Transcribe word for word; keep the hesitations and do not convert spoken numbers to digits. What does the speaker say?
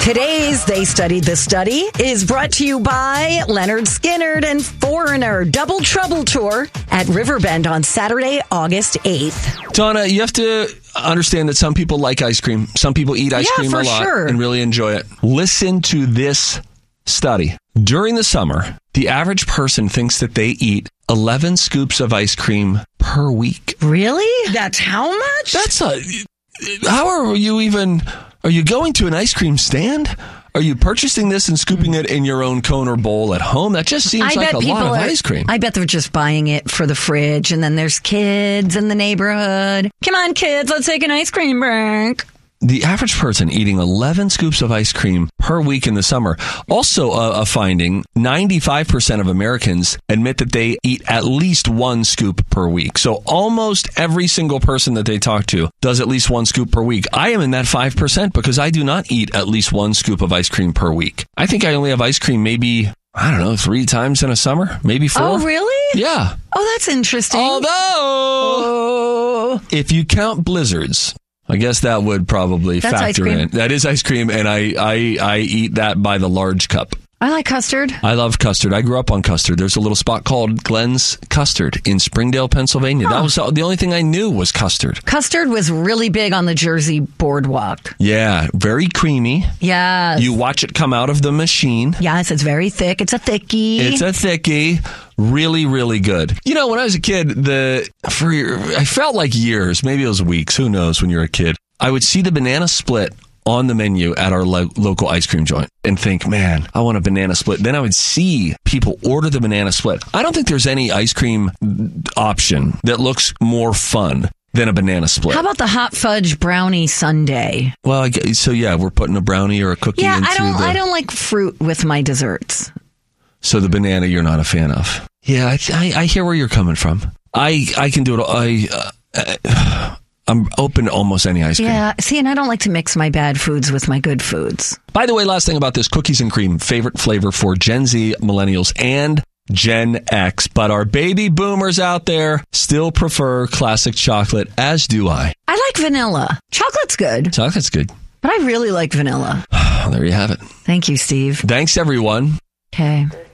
Today's They Studied the Study is brought to you by Leonard Skinnard and Foreigner Double Trouble Tour at Riverbend on Saturday, August eighth. Donna, you have to understand that some people like ice cream. Some people eat ice Yeah, cream for a lot sure. and really enjoy it. Listen to this study. During the summer, the average person thinks that they eat eleven scoops of ice cream per week. Really? That's how much? That's a... How are you even... Are you going to an ice cream stand? Are you purchasing this and scooping it in your own cone or bowl at home? That just seems I like bet a people lot of are, ice cream. I bet they're just buying it for the fridge, and then there's kids in the neighborhood. Come on, kids, let's take an ice cream break. The average person eating eleven scoops of ice cream per week in the summer. Also a, a finding, ninety-five percent of Americans admit that they eat at least one scoop per week. So almost every single person that they talk to does at least one scoop per week. I am in that five percent because I do not eat at least one scoop of ice cream per week. I think I only have ice cream maybe, I don't know, three times in a summer, maybe four. Oh, really? Yeah. Oh, that's interesting. Although, oh. if you count blizzards, I guess that would probably That's factor in. That is ice cream, and I, I, I eat that by the large cup. I like custard. I love custard. I grew up on custard. There's a little spot called Glenn's Custard in Springdale, Pennsylvania. Huh. That was the only thing I knew was custard. Custard was really big on the Jersey boardwalk. Yeah, very creamy. Yes. You watch it come out of the machine. Yes, it's very thick. It's a thickie. It's a thickie. Really, really good. You know, when I was a kid, the for I felt like years, maybe it was weeks, who knows when you're a kid, I would see the banana split on the menu at our lo- local ice cream joint and think, man, I want a banana split. Then I would see people order the banana split. I don't think there's any ice cream option that looks more fun than a banana split. How about the hot fudge brownie sundae? Well, I guess, so yeah, we're putting a brownie or a cookie Yeah, into I don't. the... I don't like fruit with my desserts. So the banana you're not a fan of. Yeah, I, I, I hear where you're coming from. I, I can do it. I, uh, I'm open to almost any ice cream. Yeah, see, and I don't like to mix my bad foods with my good foods. By the way, last thing about this, cookies and cream, favorite flavor for Gen Z, millennials, and Gen X. But our baby boomers out there still prefer classic chocolate, as do I. I like vanilla. Chocolate's good, Chocolate's good. but I really like vanilla. There you have it. Thank you, Steve. Thanks, everyone. Okay.